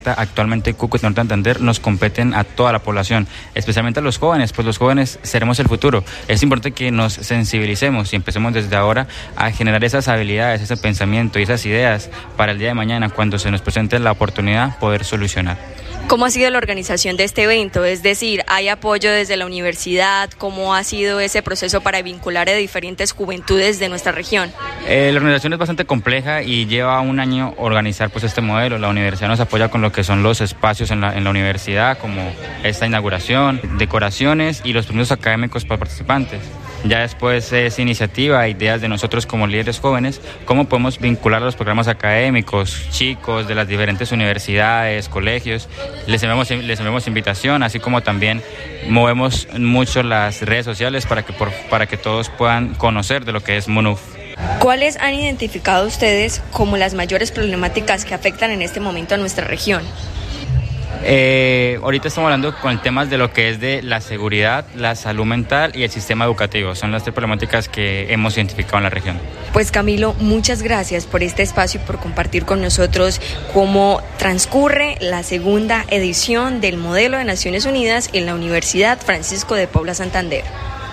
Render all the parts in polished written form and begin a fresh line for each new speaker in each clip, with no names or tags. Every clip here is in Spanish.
Actualmente Cúcuta y Norte de Santander nos competen a toda la población, especialmente a los jóvenes, pues los jóvenes seremos el futuro. Es importante que nos sensibilicemos y empecemos desde ahora a generar esas habilidades, ese pensamiento y esas ideas para el día de mañana, cuando se nos presente la oportunidad, poder solucionar.
¿Cómo ha sido la organización de este evento? Es decir, ¿hay apoyo desde la universidad? ¿Cómo ha sido ese proceso para vincular a diferentes juventudes de nuestra región?
La organización es bastante compleja y lleva un año organizar pues este modelo. La universidad nos apoya con lo que son los espacios en la universidad, como esta inauguración, decoraciones y los premios académicos para participantes. Ya después es iniciativa, ideas de nosotros como líderes jóvenes, cómo podemos vincular a los programas académicos, chicos de las diferentes universidades, colegios. Les enviamos invitación, así como también movemos mucho las redes sociales para que todos puedan conocer de lo que es MUNUF.
¿Cuáles han identificado ustedes como las mayores problemáticas que afectan en este momento a nuestra región?
Ahorita estamos hablando con temas de lo que es de la seguridad, la salud mental y el sistema educativo. Son las tres problemáticas que hemos identificado en la región.
Pues Camilo, muchas gracias por este espacio y por compartir con nosotros cómo transcurre la segunda edición del Modelo de Naciones Unidas en la Universidad Francisco de Paula Santander.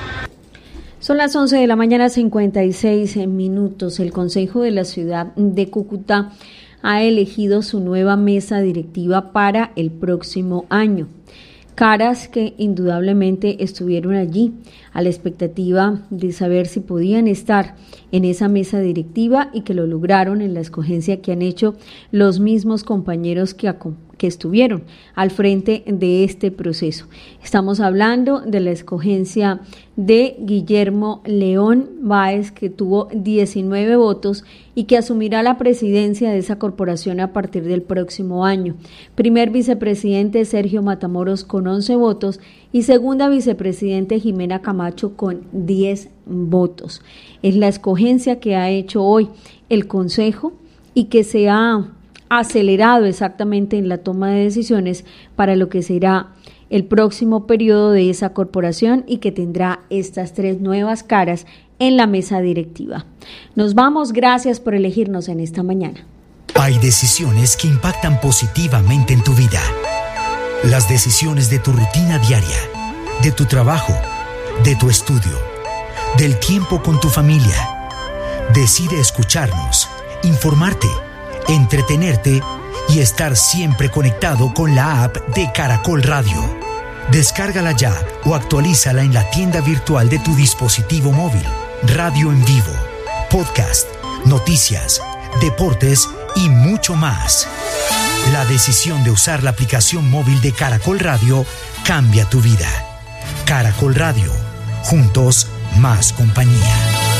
Son las 11 de la mañana, 56 minutos. El Consejo de la Ciudad de Cúcuta ha elegido su nueva mesa directiva para el próximo año. Caras que indudablemente estuvieron allí a la expectativa de saber si podían estar en esa mesa directiva y que lo lograron en la escogencia que han hecho los mismos compañeros que estuvieron al frente de este proceso. Estamos hablando de la escogencia de Guillermo León Báez, que tuvo 19 votos y que asumirá la presidencia de esa corporación a partir del próximo año. Primer vicepresidente Sergio Matamoros con 11 votos y segunda vicepresidente Jimena Camacho con 10 votos. Es la escogencia que ha hecho hoy el Consejo y que se ha acelerado exactamente en la toma de decisiones para lo que será el próximo periodo de esa corporación y que tendrá estas tres nuevas caras en la mesa directiva. Nos vamos, gracias por elegirnos en esta mañana.
Hay decisiones que impactan positivamente en tu vida. Las decisiones de tu rutina diaria, de tu trabajo, de tu estudio, del tiempo con tu familia. Decide escucharnos, informarte, entretenerte y estar siempre conectado con la app de Caracol Radio. Descárgala ya o actualízala en la tienda virtual de tu dispositivo móvil. Radio en vivo, podcast, noticias, deportes y mucho más. La decisión de usar la aplicación móvil de Caracol Radio cambia tu vida. Caracol Radio, juntos más compañía.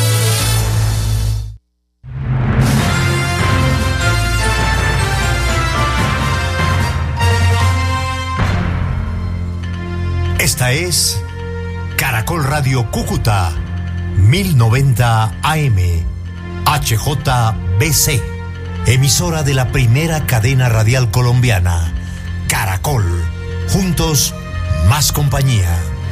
Esta es Caracol Radio Cúcuta, 1090 AM, HJBC, emisora de la primera cadena radial colombiana. Caracol, juntos más compañía.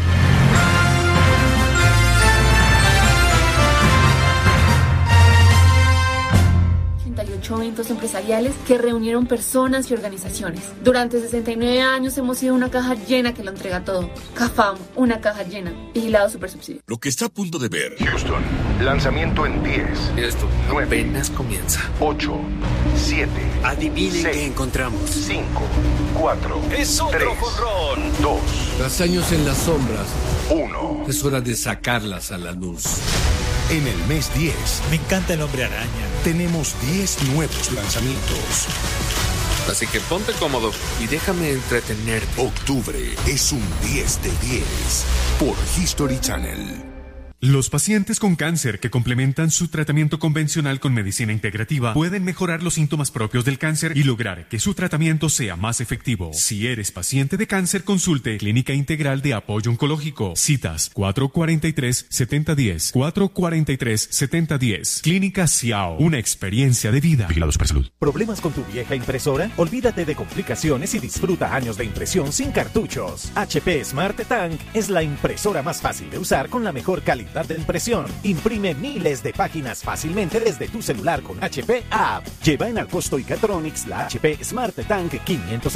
Eventos empresariales que reunieron personas y organizaciones. Durante 69 años hemos sido una caja llena que lo entrega todo. CAFAM, una caja llena. Vigilado Supersubsidio.
Lo que está a punto de ver.
Houston, lanzamiento en 10.
Esto
9,
apenas comienza.
8, 7.
Adivinen
6,
qué encontramos.
5, 4.
Es otro
3,
jonrón.
2.
Tras años en las sombras,
1.
es hora de sacarlas a la luz.
En el mes 10,
me encanta el Hombre Araña.
tenemos 10 nuevos lanzamientos.
Así que ponte cómodo y déjame entretenerte.
Octubre es un 10 de 10 por History Channel.
Los pacientes con cáncer que complementan su tratamiento convencional con medicina integrativa pueden mejorar los síntomas propios del cáncer y lograr que su tratamiento sea más efectivo. Si eres paciente de cáncer, consulte Clínica Integral de Apoyo Oncológico. Citas 443-7010, 443-7010. Clínica Ciao, una experiencia de vida.
Vigilado Supersalud.
¿Problemas con tu vieja impresora? Olvídate de complicaciones y disfruta años de impresión sin cartuchos. HP Smart Tank es la impresora más fácil de usar con la mejor calidad printer de impresión. Imprime miles de páginas fácilmente desde tu celular con HP App. Lleva en Arcosto y Catronics la HP Smart Tank 500